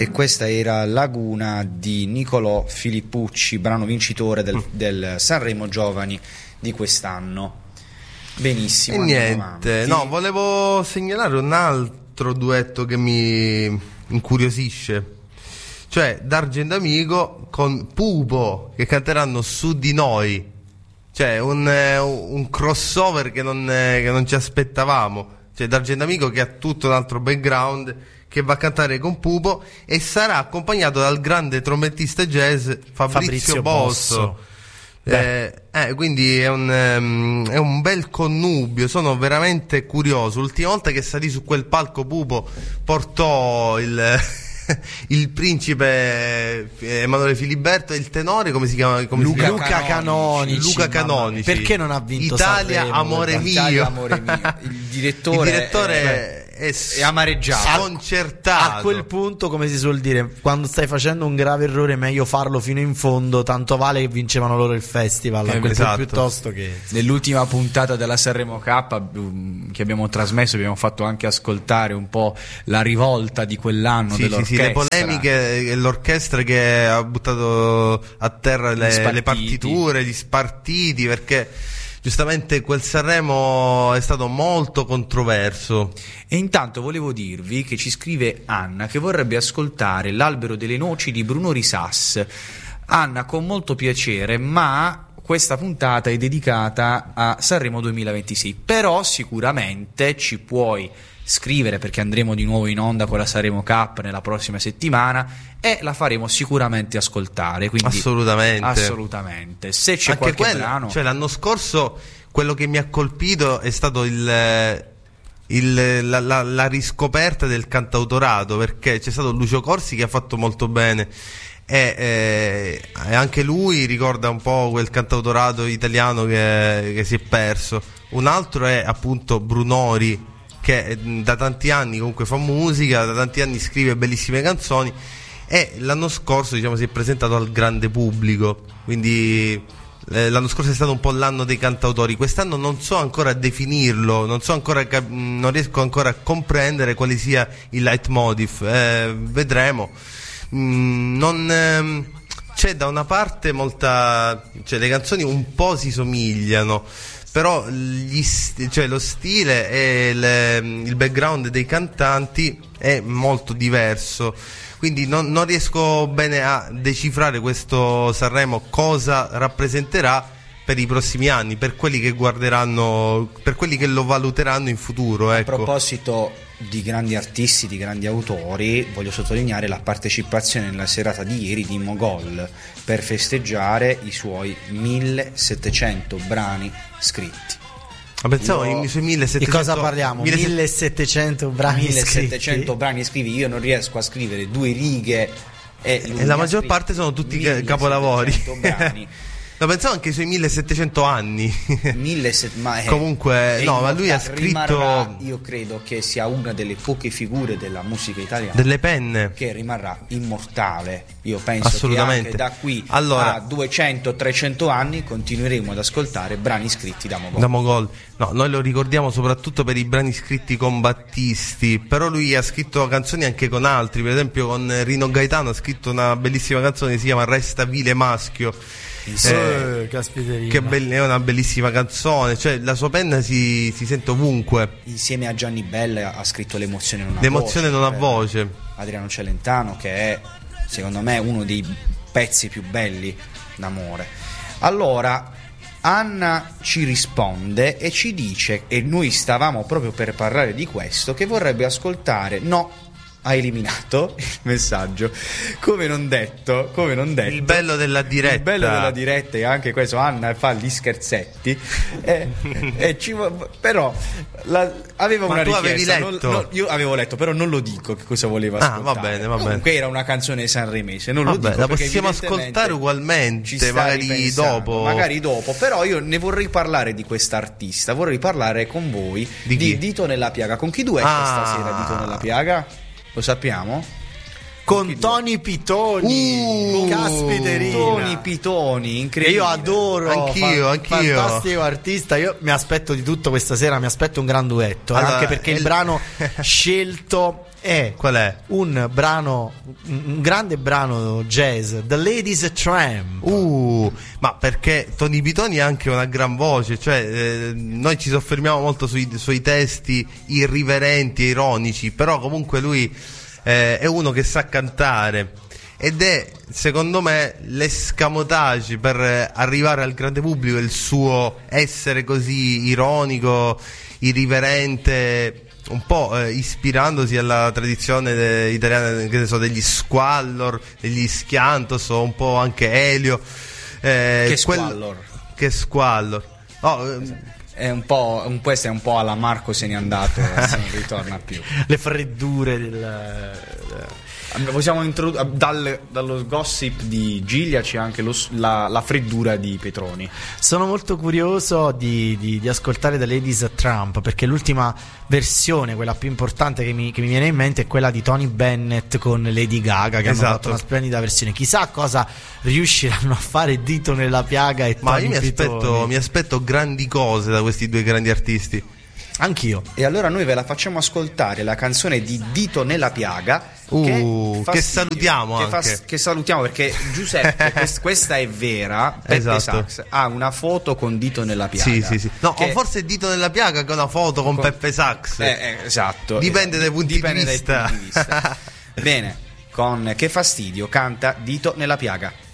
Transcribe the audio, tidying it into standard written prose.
E questa era Laguna di Nicolò Filippucci, brano vincitore del Sanremo Giovani di quest'anno. Benissimo. E niente, no, volevo segnalare un altro duetto che mi incuriosisce, cioè D'Argento Amico con Pupo, che canteranno Su di noi, cioè un crossover che non ci aspettavamo, cioè D'Argento Amico che ha tutto un altro background, che va a cantare con Pupo e sarà accompagnato dal grande trombettista jazz Fabrizio Bosso. Quindi è un bel connubio. Sono veramente curioso. L'ultima volta che salì su quel palco Pupo portò il principe Emanuele Filiberto e il tenore, come si chiama? Luca Canonici. Perché non ha vinto Italia, Sanremo? Amore mio. Il direttore è amareggiato, sconcertato. A quel punto, come si suol dire, quando stai facendo un grave errore, meglio farlo fino in fondo. Tanto vale che vincevano loro il festival a quel punto, piuttosto che. Nell'ultima puntata della Sanremo Cup che abbiamo trasmesso, abbiamo fatto anche ascoltare un po' la rivolta di quell'anno dell'orchestra. Le polemiche e l'orchestra che ha buttato a terra le partiture, gli spartiti, perché giustamente quel Sanremo è stato molto controverso. E intanto volevo dirvi che ci scrive Anna che vorrebbe ascoltare L'albero delle noci di Bruno Risas. Anna, con molto piacere, ma questa puntata è dedicata a Sanremo 2026, però sicuramente ci puoi scrivere, perché andremo di nuovo in onda con la Sanremo Cup nella prossima settimana e la faremo sicuramente ascoltare, quindi assolutamente. Se c'è anche qualche brano, cioè l'anno scorso quello che mi ha colpito è stato la riscoperta del cantautorato, perché c'è stato Lucio Corsi che ha fatto molto bene e anche lui ricorda un po' quel cantautorato italiano che si è perso. Un altro è appunto Brunori, che da tanti anni comunque fa musica, da tanti anni scrive bellissime canzoni e l'anno scorso si è presentato al grande pubblico, quindi l'anno scorso è stato un po' l'anno dei cantautori. Quest'anno non so ancora definirlo, non riesco ancora a comprendere quale sia il leitmotiv, vedremo. C'è da una parte le canzoni un po' si somigliano, però lo stile e il background dei cantanti è molto diverso, quindi non riesco bene a decifrare questo Sanremo cosa rappresenterà per i prossimi anni, per quelli che guarderanno, per quelli che lo valuteranno in futuro, ecco. A proposito di grandi artisti, di grandi autori, voglio sottolineare la partecipazione nella serata di ieri di Mogol per festeggiare i suoi 1700 brani scritti. Pensavo i suoi 1700. Di cosa parliamo? 1700 brani 1700 brani scritti. Io non riesco a scrivere due righe e la maggior parte sono tutti capolavori. Brani. No, pensavo anche ai suoi 1700 anni. Comunque, ma lui ha scritto. Io credo che sia una delle poche figure della musica italiana. Delle penne. Che rimarrà immortale. Io penso assolutamente. Che anche da qui a 200-300 anni continueremo ad ascoltare brani scritti da Mogol. No, noi lo ricordiamo soprattutto per i brani scritti con Battisti, però lui ha scritto canzoni anche con altri, per esempio con Rino Gaetano ha scritto una bellissima canzone che si chiama Resta vile maschio. Che è una bellissima canzone, cioè la sua penna si sente ovunque. Insieme a Gianni Bella ha scritto L'emozione non ha voce. Adriano Celentano, che è secondo me uno dei pezzi più belli d'amore. Allora Anna ci risponde e ci dice, e noi stavamo proprio per parlare di questo, che vorrebbe ascoltare ha eliminato il messaggio come non detto. Il bello della diretta e anche questo, Anna fa gli scherzetti però aveva una richiesta. Avevi letto? Io avevo letto, però non lo dico che cosa voleva ascoltare. Va bene. Comunque era una canzone sanremese, non lo dico, la possiamo ascoltare ugualmente, magari dopo, però io ne vorrei parlare di quest'artista, vorrei parlare con voi di Dito Nella Piaga. Con chi duetto stasera Dito Nella Piaga? Lo sappiamo? Con Tony Pitoni. Caspiterina. Tony Pitoni, incredibile. Io adoro. Anch'io. Fantastico artista. Io mi aspetto di tutto questa sera. Mi aspetto un gran duetto. Allora, anche perché il brano scelto è qual è? un grande brano jazz, The Ladies Tramp. Ma perché Tony Pitoni ha anche una gran voce, cioè noi ci soffermiamo molto sui suoi testi irriverenti e ironici, però comunque lui è uno che sa cantare ed è, secondo me, l'escamotage per arrivare al grande pubblico, il suo essere così ironico, irriverente, un po' ispirandosi alla tradizione italiana, che ne so, degli Squallor, degli Schiantos, o un po' anche Elio. Squallor? Che Squallor? È un po' alla Marco se n'è andato, non ritorna più. Le freddure Possiamo dallo gossip di Giglia c'è anche la freddura di Petroni. Sono molto curioso di ascoltare The Ladies Tramp, perché l'ultima versione, quella più importante che mi viene in mente, è quella di Tony Bennett con Lady Gaga, che hanno fatto una splendida versione. Chissà cosa riusciranno a fare Dito nella piaga e Tony Pitoni. Mi aspetto grandi cose da questi due grandi artisti. Anch'io. E allora noi ve la facciamo ascoltare, la canzone di Dito nella piaga, che salutiamo che salutiamo, perché Giuseppe questa è vera. Peppe Sax ha una foto con Dito nella piaga. Sì. No, o forse Dito nella piaga che ha una foto con Peppe Sax. Esatto. Dipende dai punti di vista. Bene, con Che fastidio canta Dito nella piaga.